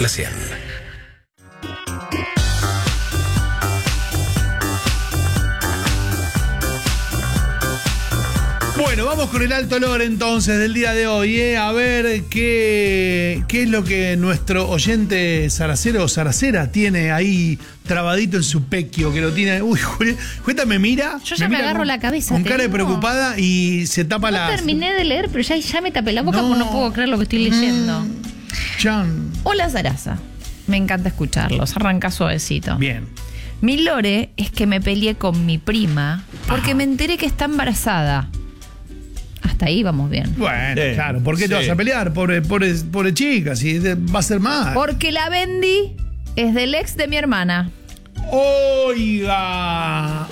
La 100. Bueno, vamos con el alto olor entonces del día de hoy, A ver qué es lo que nuestro oyente saracero o saracera tiene ahí trabadito en su pequio, que lo tiene. Uy, Julieta me mira. Yo ya me agarro la cabeza. Con cara de preocupada y se tapa la. No terminé de leer, pero ya me tapé la boca porque no puedo creer lo que estoy leyendo. Hola, Sarasa. Me encanta escucharlos. Arranca suavecito. Bien. Mi lore es que me peleé con mi prima porque me enteré que está embarazada. Hasta ahí vamos bien. Bueno, claro. ¿Por qué te vas a pelear? Pobre chica, si va a ser mal. Porque la Bendy es del ex de mi hermana. Oiga.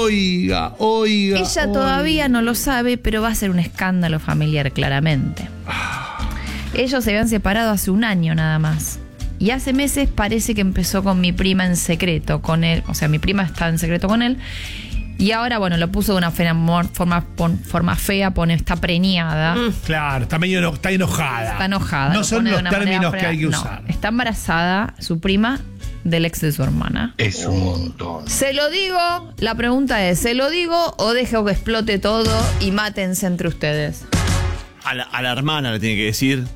Ella todavía no lo sabe, pero va a ser un escándalo familiar, claramente. Ellos se habían separado hace un año nada más. Y hace meses parece que empezó con mi prima en secreto con él. O sea, mi prima está en secreto con él. Y ahora, bueno, lo puso de una forma fea, está preñada. Claro, está enojada. Está enojada. No son los términos que hay que usar. No, está embarazada su prima del ex de su hermana. Es un montón. Se lo digo, la pregunta es, ¿se lo digo o dejo que explote todo y mátense entre ustedes? A la hermana le tiene que decir.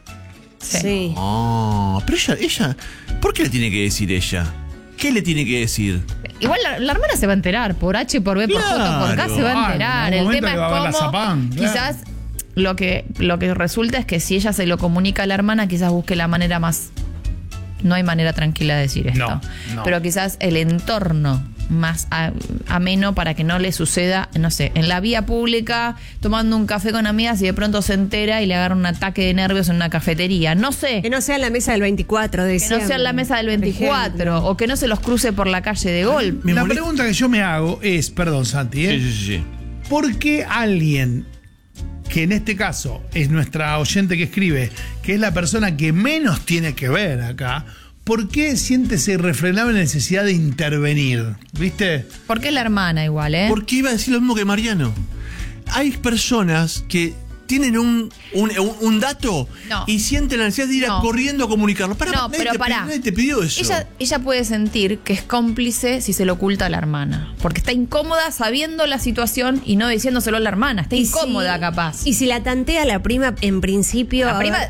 Sí. Oh, pero ella, ¿por qué le tiene que decir ella? ¿Qué le tiene que decir? Igual la hermana se va a enterar, por H, por B, por J, por K se va a enterar. El tema es cómo quizás lo que resulta es que si ella se lo comunica a la hermana, quizás busque la manera más. No hay manera tranquila de decir esto. No. Pero quizás el entorno más ameno para que no le suceda, no sé, en la vía pública, tomando un café con amigas y de pronto se entera y le agarra un ataque de nervios en una cafetería. No sé. Que no sea en la mesa del 24, decía. Que no sea en la mesa del 24 o que no se los cruce por la calle de golpe. La pregunta que yo me hago es, perdón, Santi, Sí. ¿por qué alguien que en este caso es nuestra oyente que escribe, que es la persona que menos tiene que ver acá, ¿por qué siente esa irrefrenable necesidad de intervenir? ¿Viste? Porque es la hermana igual, Porque iba a decir lo mismo que Mariano. Hay personas que tienen un dato y sienten la necesidad de ir corriendo a comunicarlo. Nadie te pidió eso. Ella puede sentir que es cómplice si se lo oculta a la hermana. Porque está incómoda sabiendo la situación y no diciéndoselo a la hermana. Está incómoda, capaz. Y si la tantea la prima, en principio,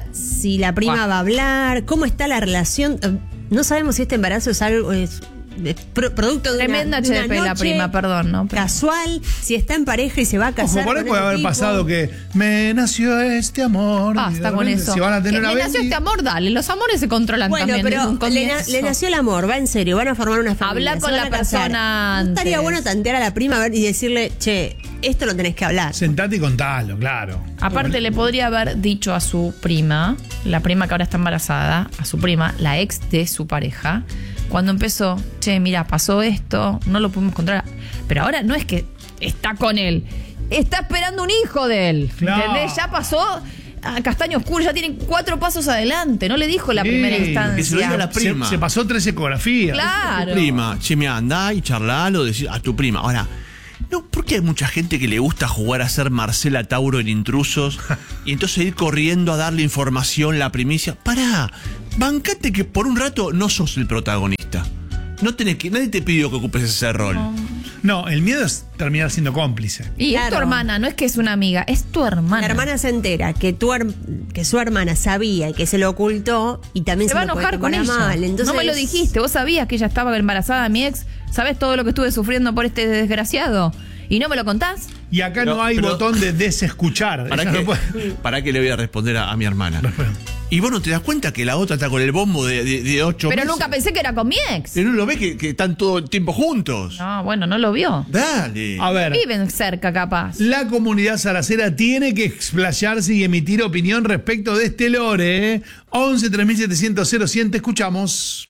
si la prima va a hablar, ¿cómo está la relación? No sabemos si este embarazo es algo. Producto de tremenda una HDP noche la prima, perdón, ¿no? Casual, si está en pareja y se va a casar. Ojo, por ahí puede haber pasado que me nació este amor. Basta con eso. Si van a tener me nació este amor, dale. Los amores se controlan también. Bueno, pero le nació el amor, va en serio, van a formar una familia. Habla con la persona antes. ¿No estaría bueno tantear a la prima y decirle, che, esto lo tenés que hablar? Sentate y contalo, claro. Aparte, le podría haber dicho a su prima, la prima que ahora está embarazada, a su prima, la ex de su pareja, cuando empezó, che, mira, pasó esto, no lo pudimos controlar. Pero ahora no es que está con él, está esperando un hijo de él. Claro. ¿Entendés? Ya pasó a castaño oscuro, ya tienen 4 pasos adelante. No le dijo la primera instancia. Que se lo diga a la prima. Se pasó 3 ecografías. Claro. Tu prima, che, mira, andá y charlalo, decir a tu prima. Ahora, no, porque hay mucha gente que le gusta jugar a ser Marcela Tauro en Intrusos y entonces ir corriendo a darle información, la primicia. Pará, bancate que por un rato no sos el protagonista. Nadie te pidió que ocupes ese rol. No, el miedo es terminar siendo cómplice. Y es tu hermana, no es que es una amiga, es tu hermana. La hermana se entera que su hermana sabía y que se lo ocultó y también se va a enojar con ella. Mal. Entonces, no me lo dijiste, vos sabías que ella estaba embarazada, mi ex. ¿Sabés todo lo que estuve sufriendo por este desgraciado? ¿Y no me lo contás? Y acá no hay botón de desescuchar. ¿Para qué le voy a responder a mi hermana? Y vos no te das cuenta que la otra está con el bombo de 8 meses. Pero nunca pensé que era con mi ex. Pero no lo ves que están todo el tiempo juntos. No, bueno, no lo vio. Dale. A ver. Viven cerca, capaz. La comunidad saracera tiene que explayarse y emitir opinión respecto de este lore. 11 3700 0100, te escuchamos.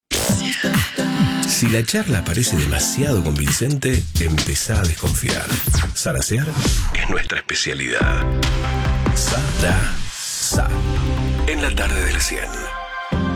Si la charla parece demasiado convincente, empezá a desconfiar. Saracear es nuestra especialidad. Sa, en la tarde de la 100.